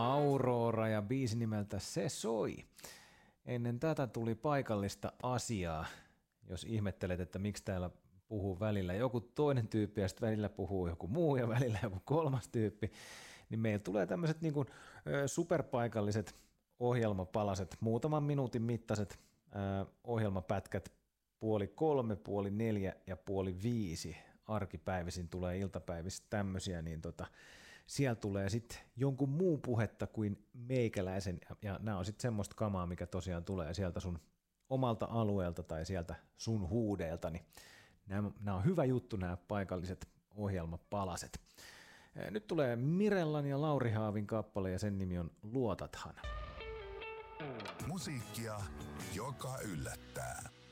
Aurora ja biisi nimeltä Se soi. Ennen tätä tuli paikallista asiaa, jos ihmettelet, että miksi täällä puhuu välillä joku toinen tyyppi ja sitten välillä puhuu joku muu ja välillä joku kolmas tyyppi, niin meillä tulee tämmöiset niin kuin superpaikalliset ohjelmapalaset, muutaman minuutin mittaiset ohjelmapätkät 2:30, 2:30 ja 2:30 arkipäivisin tulee iltapäivissä tämmöisiä, niin siellä tulee sitten jonkun muun puhetta kuin meikäläisen, ja nämä on sitten semmoista kamaa, mikä tosiaan tulee sieltä sun omalta alueelta tai sieltä sun huudeelta, niin nämä on hyvä juttu, nämä paikalliset ohjelmapalaset. Nyt tulee Mirellan ja Lauri Haavin kappale, ja sen nimi on Luotathan. Musiikkia, joka yllättää.